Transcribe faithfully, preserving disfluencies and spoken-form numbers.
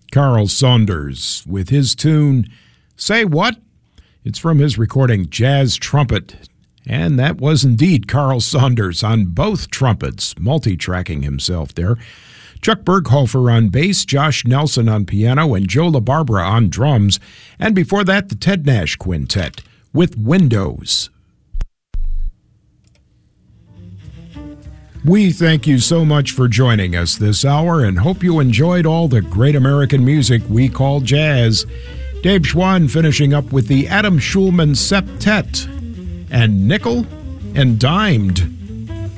Carl Saunders with his tune, Say What? It's from his recording, Jazz Trumpet. And that was indeed Carl Saunders on both trumpets, multi-tracking himself there. Chuck Berghofer on bass, Josh Nelson on piano, and Joe LaBarbera on drums. And before that, the Ted Nash Quintet with Windows. We thank you so much for joining us this hour and hope you enjoyed all the great American music we call jazz. Dave Schwann finishing up with the Adam Schulman Septet and Nickel and Dimed.